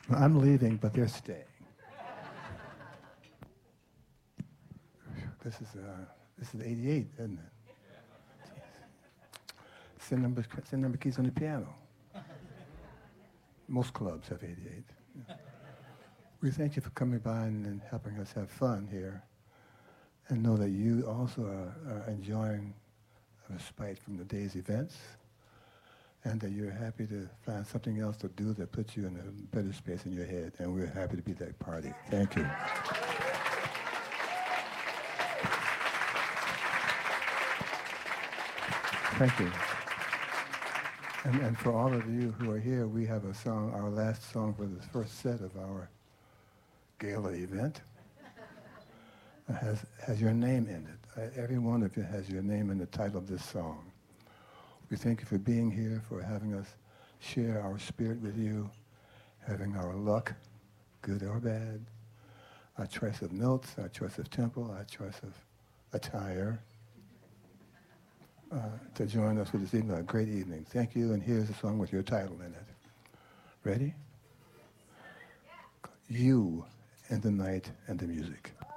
Well, I'm leaving, but they're staying. This is 88, isn't it? Send number keys on the piano. Most clubs have 88. Yeah. We thank you for coming by and helping us have fun here, and know that you also are enjoying a respite from the day's events, and that you're happy to find something else to do that puts you in a better space in your head, and we're happy to be that party. Thank you. Thank you. And for all of you who are here, we have a song, our last song for the first set of our gala event. Has your name in it. Every one of you has your name in the title of this song. We thank you for being here, for having us share our spirit with you, having our luck, good or bad, our choice of notes, our choice of tempo, our choice of attire, to join us for this evening, a great evening. Thank you, and here's a song with your title in it. Ready? You and the night and the music.